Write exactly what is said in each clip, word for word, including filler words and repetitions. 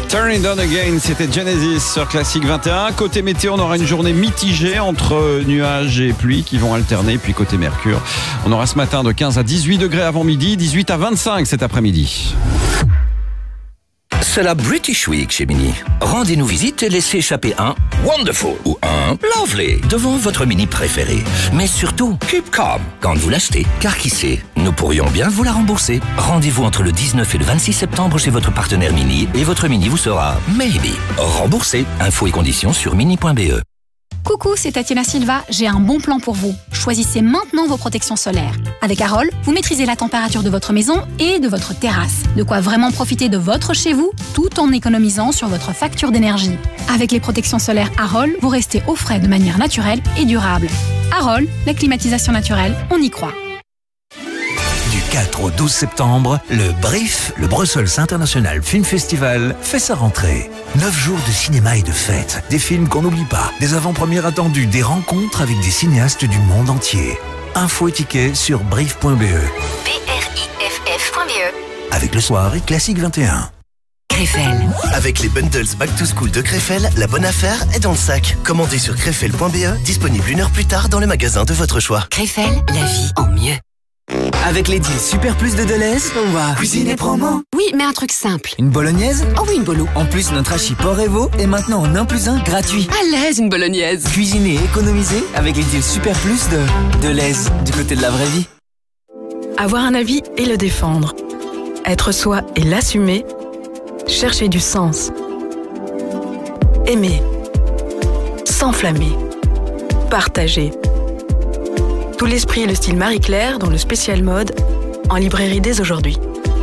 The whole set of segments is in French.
Turn It On Again, c'était Genesis sur Classic vingt et un. Côté météo, on aura une journée mitigée entre nuages et pluie qui vont alterner. Puis côté Mercure, on aura ce matin de quinze à dix-huit degrés avant midi, dix-huit à vingt-cinq cet après-midi. C'est la British Week chez Mini. Rendez-nous visite et laissez échapper un Wonderful ou un Lovely devant votre Mini préféré. Mais surtout, keep calm quand vous l'achetez, car qui sait, nous pourrions bien vous la rembourser. Rendez-vous entre le dix-neuf et le vingt-six septembre chez votre partenaire Mini et votre Mini vous sera, maybe, remboursé. Infos et conditions sur mini point b e. Coucou, c'est Tatiana Silva, j'ai un bon plan pour vous. Choisissez maintenant vos protections solaires. Avec Arol, vous maîtrisez la température de votre maison et de votre terrasse. De quoi vraiment profiter de votre chez vous, tout en économisant sur votre facture d'énergie. Avec les protections solaires Arol, vous restez au frais de manière naturelle et durable. Arol, la climatisation naturelle, on y croit. Du quatre au douze septembre, le BRIF, le Brussels International Film Festival, fait sa rentrée. Neuf jours de cinéma et de fêtes, des films qu'on n'oublie pas, des avant-premières attendues, des rencontres avec des cinéastes du monde entier. Infos et tickets sur brif point b e. B R I F F point B E. Avec le soir et Classique vingt et un. Krefel. Avec les bundles Back to School de Krefel, la bonne affaire est dans le sac. Commandez sur krefel point b e, disponible une heure plus tard dans le magasin de votre choix. Krefel, la vie en mieux. Avec les deals Super Plus de Deleuze, on va cuisiner promo. Oui, mais un truc simple. Une bolognaise? Oh oui, une bolo. En plus, notre hachis porc Evo est maintenant en un plus un gratuit. À l'aise, une bolognaise. Cuisiner et économiser avec les deals Super Plus de Deleuze, du côté de la vraie vie. Avoir un avis et le défendre. Être soi et l'assumer. Chercher du sens. Aimer. S'enflammer. Partager. Tout l'esprit et le style Marie-Claire dans le spécial mode, en librairie dès aujourd'hui.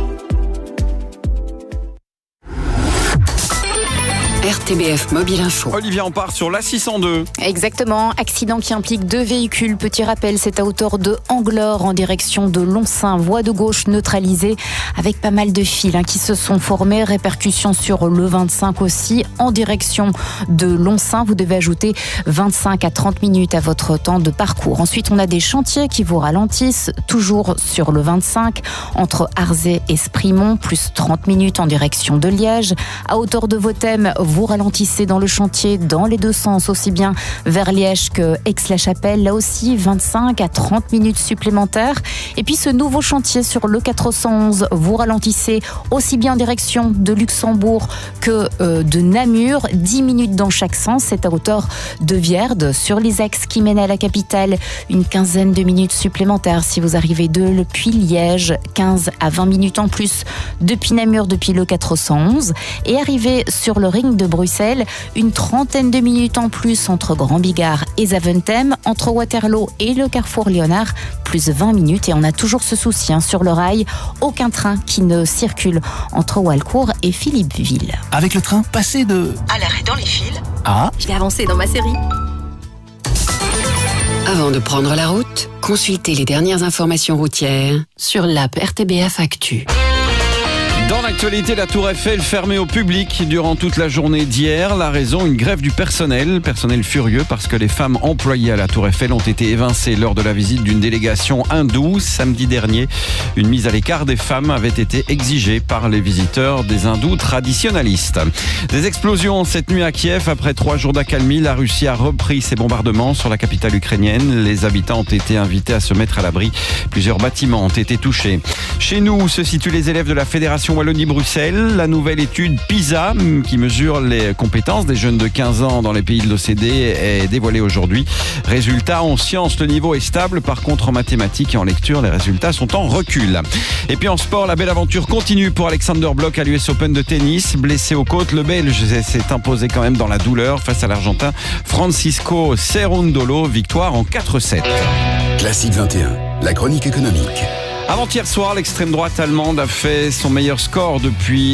R T B F Mobile Info. Olivia, on part sur l'A six cent deux. Exactement, accident qui implique deux véhicules. Petit rappel, c'est à hauteur de Anglore en direction de Lonsin. Voie de gauche neutralisée avec pas mal de fils hein, qui se sont formés. Répercussions sur le vingt-cinq aussi en direction de Lonsin. Vous devez ajouter vingt-cinq à trente minutes à votre temps de parcours. Ensuite, on a des chantiers qui vous ralentissent, toujours sur le vingt-cinq, entre Arzé et Sprimont, plus trente minutes en direction de Liège. À hauteur de Vautem, vous ralentissez dans le chantier dans les deux sens, aussi bien vers Liège que Aix-la-Chapelle. Là aussi, vingt-cinq à trente minutes supplémentaires. Et puis ce nouveau chantier sur le quatre cent onze, vous ralentissez aussi bien en direction de Luxembourg que euh, de Namur. dix minutes dans chaque sens. C'est à hauteur de Vierde sur les axes qui mènent à la capitale. Une quinzaine de minutes supplémentaires si vous arrivez de depuis Liège. quinze à vingt minutes en plus depuis Namur, depuis le quatre cent onze. Et arrivé sur le ring de Bruxelles, une trentaine de minutes en plus entre Grand Bigard et Zaventem, entre Waterloo et le carrefour Léonard, plus vingt minutes. Et on a toujours ce souci hein, sur le rail, aucun train qui ne circule entre Walcourt et Philippeville. Avec le train, passez de... À l'arrêt dans les fils. Ah, Je vais avancer dans ma série. Avant de prendre la route, consultez les dernières informations routières sur l'app R T B F Actu. Dans l'actualité, la Tour Eiffel fermée au public durant toute la journée d'hier. La raison, une grève du personnel. Personnel furieux parce que les femmes employées à la Tour Eiffel ont été évincées lors de la visite d'une délégation hindoue. Samedi dernier, une mise à l'écart des femmes avait été exigée par les visiteurs des hindous traditionnalistes. Des explosions cette nuit à Kiev. Après trois jours d'accalmie, la Russie a repris ses bombardements sur la capitale ukrainienne. Les habitants ont été invités à se mettre à l'abri. Plusieurs bâtiments ont été touchés. Chez nous, où se situent les élèves de la Fédération Wallonie-Bruxelles, la nouvelle étude PISA qui mesure les compétences des jeunes de quinze ans dans les pays de l'O C D est dévoilée aujourd'hui. Résultat, en sciences, le niveau est stable. Par contre, en mathématiques et en lecture, les résultats sont en recul. Et puis en sport, la belle aventure continue pour Alexander Blok à l'U S Open de tennis. Blessé aux côtes, le Belge s'est imposé quand même dans la douleur face à l'Argentin Francisco Cerundolo. Victoire en quatre sept. Classique vingt et un, la chronique économique. Avant-hier soir, l'extrême droite allemande a fait son meilleur score depuis